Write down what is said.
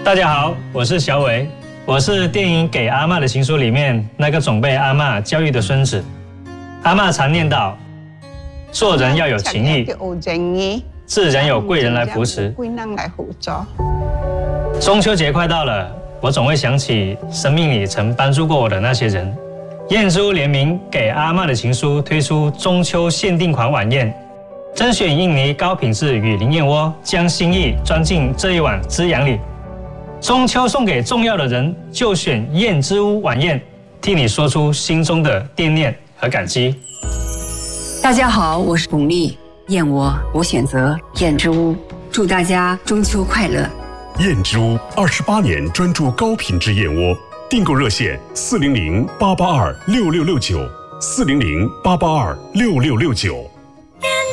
大家好，我是小伟，我是电影《给阿嬷的情书》里面那个总被阿嬷教育的孙子。阿嬷常念叨，做人要有情义，自然有贵人来扶持。中秋节快到了，我总会想起生命里曾帮助过我的那些人。燕之屋联名《给阿嬷的情书》推出中秋限定款晚宴，甄选印尼高品质雨林燕窝，将心意装进这一碗滋养里。中秋送给重要的人，就选燕之屋晚宴，替你说出心中的惦念和感激。 大家好，我是巩俐，燕窝我选择燕之屋，祝大家中秋快乐。 燕之屋28年专注高品质燕窝，订购热线400-882-6669，400-882-6669。